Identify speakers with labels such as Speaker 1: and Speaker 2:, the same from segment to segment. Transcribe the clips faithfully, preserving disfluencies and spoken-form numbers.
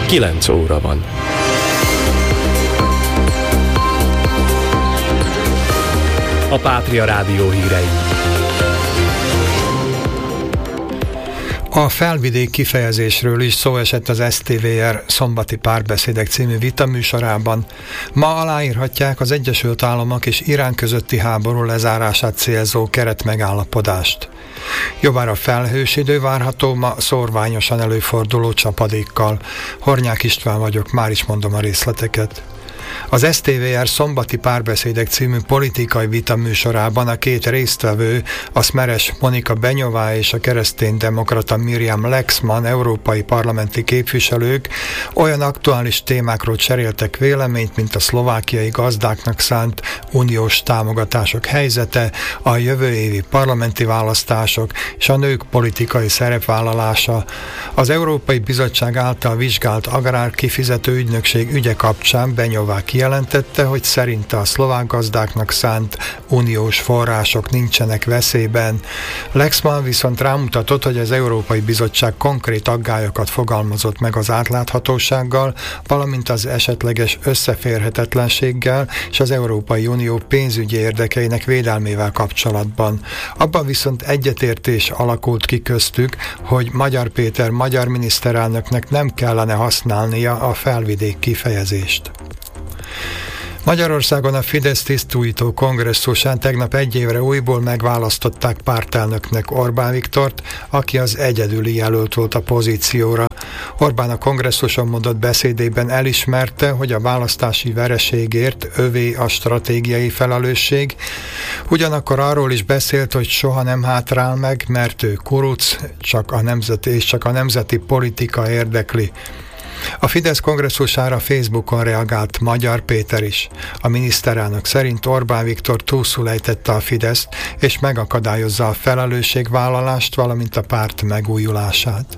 Speaker 1: kilenc óra van. A Pátria Rádió hírei.
Speaker 2: A felvidék kifejezésről is szó esett az es té vé er Szombati Párbeszédek című vitaműsorában. Ma aláírhatják az Egyesült Államok és Irán közötti háború lezárását célzó keretmegállapodást. Jobbára felhős idő várható, ma szórványosan előforduló csapadékkal. Hornyák István vagyok, már is mondom a részleteket. Az es té vé er Szombati Párbeszédek című politikai vita műsorában a két résztvevő, a Smeres Monika Benyová és a kereszténydemokrata Miriam Lexman európai parlamenti képviselők olyan aktuális témákról cseréltek véleményt, mint a szlovákiai gazdáknak szánt uniós támogatások helyzete, a jövő évi parlamenti választások és a nők politikai szerepvállalása. Az Európai Bizottság által vizsgált agrárkifizető ügynökség ügye kapcsán Benyová kijelentette, hogy szerinte a szlovák gazdáknak szánt uniós források nincsenek veszélyben. Lexman viszont rámutatott, hogy az Európai Bizottság konkrét aggályokat fogalmazott meg az átláthatósággal, valamint az esetleges összeférhetetlenséggel és az Európai Unió pénzügyi érdekeinek védelmével kapcsolatban. Abban viszont egyetértés alakult ki köztük, hogy Magyar Péter magyar miniszterelnöknek nem kellene használnia a felvidék kifejezést. Magyarországon a Fidesz tisztújító kongresszusán tegnap egy évre újból megválasztották pártelnöknek Orbán Viktort, aki az egyedüli jelölt volt a pozícióra. Orbán a kongresszuson mondott beszédében elismerte, hogy a választási vereségért övé a stratégiai felelősség, ugyanakkor arról is beszélt, hogy soha nem hátrál meg, mert ő kuruc, csak a nemzeti és csak a nemzeti politika érdekli. A Fidesz kongresszusára Facebookon reagált Magyar Péter is. A miniszterelnök szerint Orbán Viktor túlszul ejtette a Fideszt, és megakadályozza a felelősségvállalást, valamint a párt megújulását.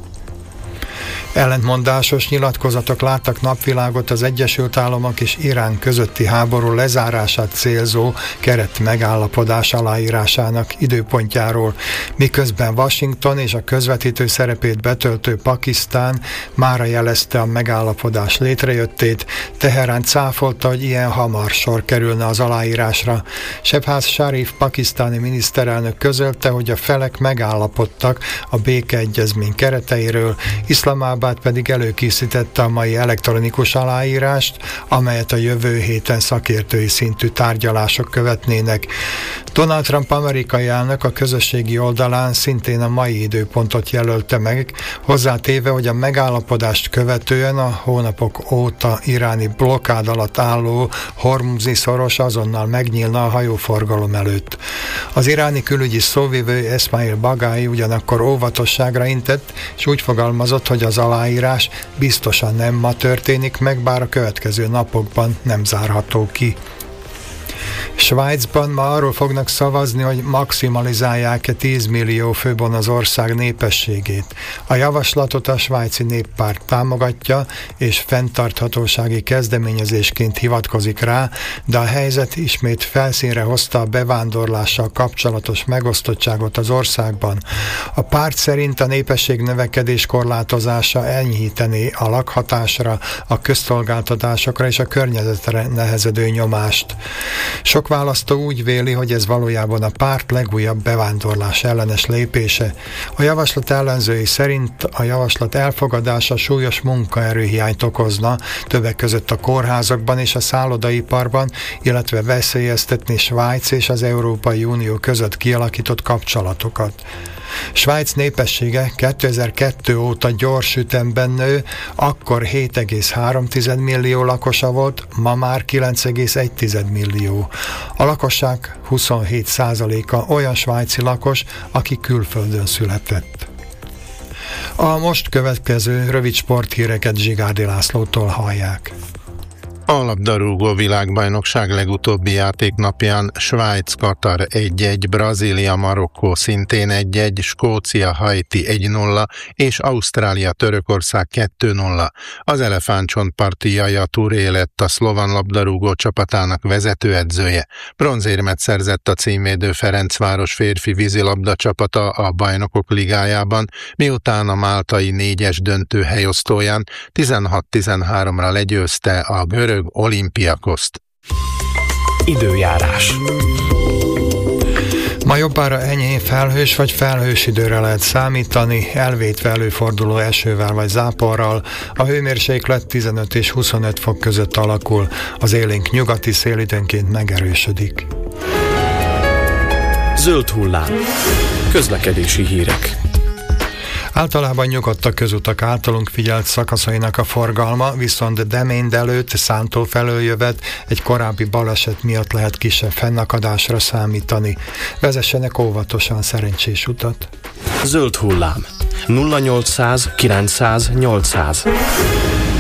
Speaker 2: Ellentmondásos nyilatkozatok láttak napvilágot az Egyesült Államok és Irán közötti háború lezárását célzó keret megállapodás aláírásának időpontjáról, miközben Washington és a közvetítő szerepét betöltő Pakisztán mára jelezte a megállapodás létrejöttét, Teherán cáfolta, hogy ilyen hamar sor kerülne az aláírásra. Shehbaz Sharif pakisztáni miniszterelnök közölte, hogy a felek megállapodtak a békeegyezmény kereteiről, Iszlamabad pedig előkészítette a mai elektronikus aláírást, amelyet a jövő héten szakértői szintű tárgyalások követnének. Donald Trump amerikai elnök a közösségi oldalán szintén a mai időpontot jelölte meg, hozzátéve, hogy a megállapodást követően a hónapok óta iráni blokkád alatt álló Hormuzi szoros azonnal megnyílna a hajóforgalom előtt. Az iráni külügyi szóvivő Esmail Bagai ugyanakkor óvatosságra intett, és úgy fogalmazott, hogy az aláírás biztosan nem ma történik meg, bár a következő napokban nem zárható ki. Svájcban ma arról fognak szavazni, hogy maximalizálják-e tíz millió főbon az ország népességét. A javaslatot a svájci néppárt támogatja, és fenntarthatósági kezdeményezésként hivatkozik rá, de a helyzet ismét felszínre hozta a bevándorlással kapcsolatos megosztottságot az országban. A párt szerint a népesség növekedés korlátozása enyhítené a lakhatásra, a közszolgáltatásokra és a környezetre nehezedő nyomást. Sok választó úgy véli, hogy ez valójában a párt legújabb bevándorlás ellenes lépése. A javaslat ellenzői szerint a javaslat elfogadása súlyos munkaerőhiányt okozna, többek között a kórházakban és a szállodaiparban, illetve veszélyeztetni Svájc és az Európai Unió között kialakított kapcsolatokat. Svájc népessége kétezer-kettő óta gyors ütemben nő, akkor hét egész három millió lakosa volt, ma már kilenc egész egy millió. A lakosság huszonhét százaléka olyan svájci lakos, aki külföldön született. A most következő rövid sporthíreket Zsigárdi Lászlótól hallják.
Speaker 3: A labdarúgó világbajnokság legutóbbi játéknapján Svájc-Katar egy egy, Brazília-Marokkó szintén egy egy, Skócia-Haiti egy nulla és Ausztrália-Törökország kettő nulla. Az elefántcsontparti Yaya Touré lett a szlovan labdarúgó csapatának vezetőedzője. Bronzérmet szerzett a címvédő Ferencváros férfi vízilabda csapata a Bajnokok Ligájában, miután a máltai négyes döntő helyosztóján tizenhat tizenháromra legyőzte a görög Olympiakoszt.
Speaker 1: Időjárás.
Speaker 2: Ma jobbára enyhén felhős vagy felhős időre lehet számítani, elvétve előforduló esővel vagy záporral. A hőmérséklet tizenöt és huszonöt fok között alakul, az élénk nyugati szél időnként megerősödik.
Speaker 1: Zöld hullám. Közlekedési hírek.
Speaker 2: Általában nyugodt a közutak általunk figyelt szakaszainak a forgalma, viszont Deménd előtt Szántó felől jövet egy korábbi baleset miatt lehet kisebb fennakadásra számítani. Vezessenek óvatosan szerencsés utat.
Speaker 1: Zöld hullám. nulla nyolcszáz kilencszáz nyolcszáz.